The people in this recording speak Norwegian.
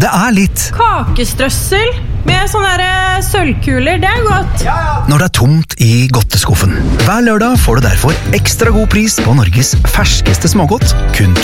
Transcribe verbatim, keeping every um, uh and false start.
Det er litt Kakestrøssel med sånne der sølvkuler, det er godt. når det er tomt i godteskuffen. Hver lørdag får du derfor ekstra god pris på Norges ferskeste smågodt, kun